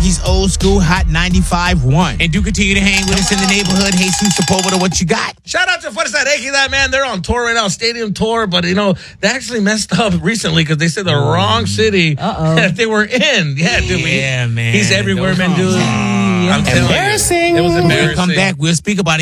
Frankie's Old School Hot 95.1. And do continue to hang with us in the neighborhood. Jesus Sepulveda, what you got? Shout out to Fuerza Regida, man. They're on tour right now, stadium tour. But, they actually messed up recently because they said the wrong city that they were in. Yeah, dude. Yeah, man. He's everywhere, man, dude. I'm telling you. Embarrassing. It was embarrassing. We'll come back. We'll speak about it.